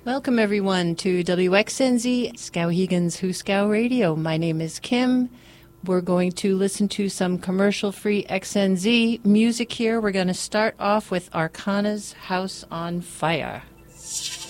Welcome everyone to WXNZ Skowhegan's Huskow Radio. My name is Kim. We're going to listen to some commercial-free XNZ music here. We're going to start off with Arcana's House on Fire.